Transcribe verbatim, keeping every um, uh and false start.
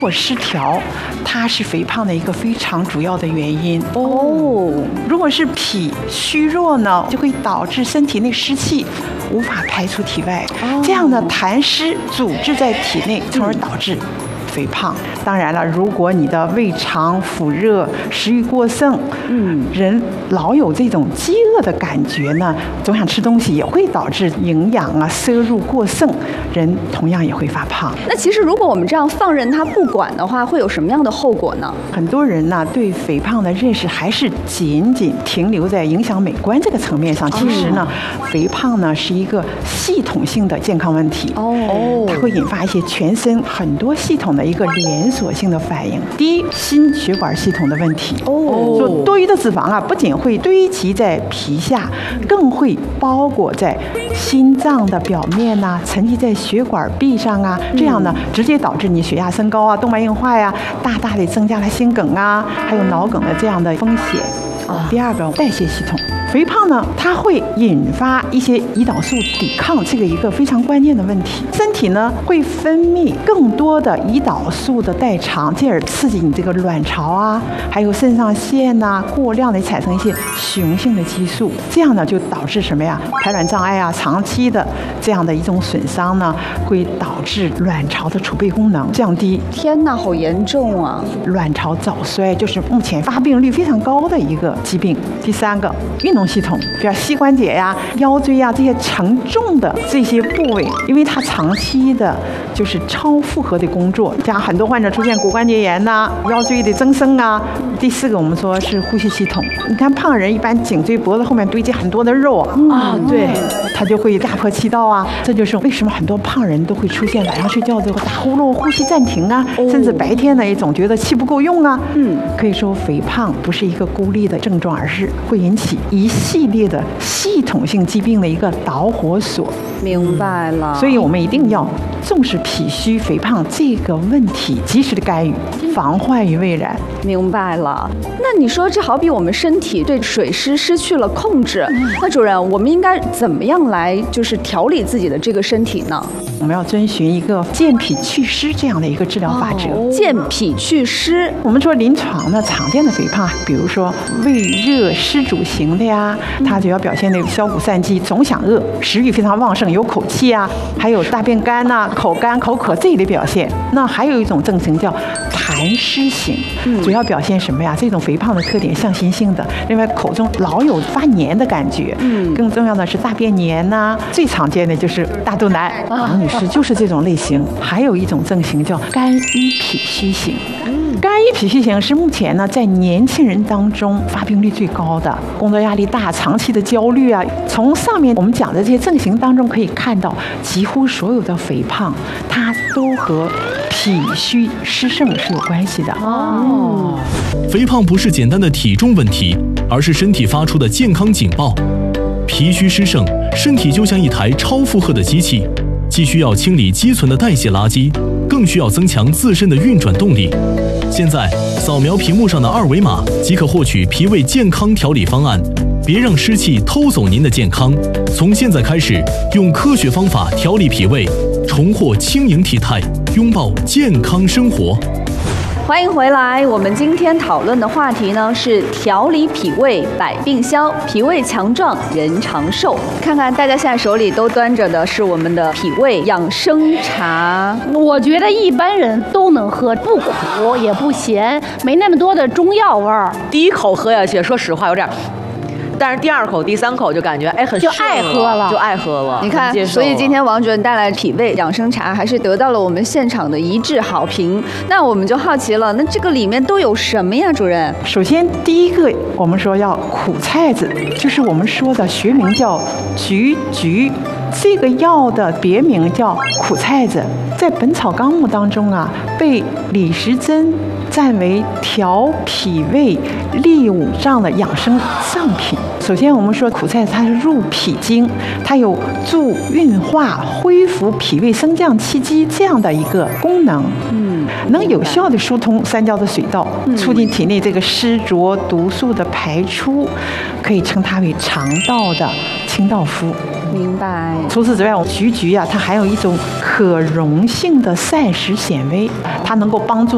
如果失调，它是肥胖的一个非常主要的原因哦。 如果是脾虚弱呢，就会导致身体内湿气无法排出体外，哦、这样的痰湿阻滞在体内，从而导致肥胖。当然了，如果你的胃肠腑热、食欲过剩，嗯，人老有这种饥饿的感觉呢，总想吃东西，也会导致营养啊摄入过剩，人同样也会发胖。 那其实如果我们这样放任它不管的话，会有什么样的后果呢？ 很多人呢对肥胖的认识还是仅仅停留在影响美观这个层面上。其实呢，哦、肥胖呢是一个系统性的健康问题哦，它会引发一些全身很多系统的一个连锁性的反应。第一，心血管系统的问题哦，说多余的脂肪啊，不仅会堆积在皮下，更会包裹在心脏的表面呐、啊，沉积在血管壁上啊，这样呢，直接导致你血压升高啊，动脉硬化呀、啊，大大的增加了心梗啊，还有脑梗的这样的风险。第二个，代谢系统。肥胖呢，它会引发一些胰岛素抵抗，这个一个非常关键的问题。身体呢会分泌更多的胰岛素的代偿，进而刺激你这个卵巢啊，还有肾上腺呐、啊，过量的产生一些雄性的激素，这样呢就导致什么呀？排卵障碍啊，长期的这样的一种损伤呢，会导致卵巢的储备功能降低。 天哪，好严重啊！ 卵巢早衰就是目前发病率非常高的一个疾病。第三个，运动系统，比如膝关节呀、腰椎呀这些沉重的这些部位，因为它长期的就是超负荷的工作，像很多患者出现骨关节炎呐、啊、腰椎的增生啊。第四个，我们说是呼吸系统。你看胖人一般颈椎脖子后面堆积很多的肉啊，嗯、对，他就会压迫气道啊。这就是为什么很多胖人都会出现晚上睡觉之后打呼噜、呼吸暂停啊，哦、甚至白天呢也总觉得气不够用啊。嗯，可以说肥胖不是一个孤立的症状，而是会引起一系列的系统性疾病的一个导火索。 明白了。 所以我们一定要重视脾虚肥胖这个问题，及时的干预，防患于未然。 明白了。那你说，这好比我们身体对水湿失去了控制，嗯、那主任，我们应该怎么样来就是调理自己的这个身体呢？ 我们要遵循一个健脾祛湿这样的一个治疗法则。 哦、健脾祛湿， 我们说临床呢常见的肥胖，比如说胃热湿阻型的呀，它主要表现那个消谷散饥、总想饿、食欲非常旺盛、有口气啊，还有大便干呐、啊、口干、口渴这一类表现。那还有一种症型叫痰湿型，嗯、主要表现什么呀？这种肥胖的特点向心性的，另外口中老有发黏的感觉，嗯，更重要的是大便黏呐、啊，最常见的就是大肚腩，王女士就是这种类型。还有一种症型叫肝郁脾虚型。肝郁脾虚型是目前呢在年轻人当中发病率最高的，工作压力大、长期的焦虑啊。从上面我们讲的这些症型当中可以看到，几乎所有的肥胖它都和脾虚湿盛是有关系的哦。 肥胖不是简单的体重问题，而是身体发出的健康警报。脾虚湿盛，身体就像一台超负荷的机器，既需要清理积存的代谢垃圾，更需要增强自身的运转动力。现在扫描屏幕上的二维码即可获取脾胃健康调理方案，别让湿气偷走您的健康。从现在开始，用科学方法调理脾胃，重获轻盈体态，拥抱健康生活。 欢迎回来，我们今天讨论的话题呢是调理脾胃百病消，脾胃强壮人长寿。看看大家现在手里都端着的是我们的脾胃养生茶， 我觉得一般人都能喝，不苦也不咸，没那么多的中药味儿。 第一口喝下去，说实话有点。但是第二口、第三口就感觉哎很就爱喝了， 就爱喝了。 你看，所以今天王主任带来脾胃养生茶，还是得到了我们现场的一致好评。那我们就好奇了，那这个里面都有什么呀，主任？ 首先第一个，我们说要苦菜子，就是我们说的学名叫菊菊，这个药的别名叫苦菜子，在《本草纲目》当中啊，被李时珍赞为调脾胃利五脏的养生上品。首先我们说苦菜它是入脾经，它有助运化、恢复脾胃升降气机这样的一个功能，嗯，能有效的疏通三焦的水道，促进体内这个湿浊毒素的排出，可以称它为肠道的清道夫。 明白。 除此之外，菊菊啊，它含有一种可溶性的膳食纤维，它能够帮助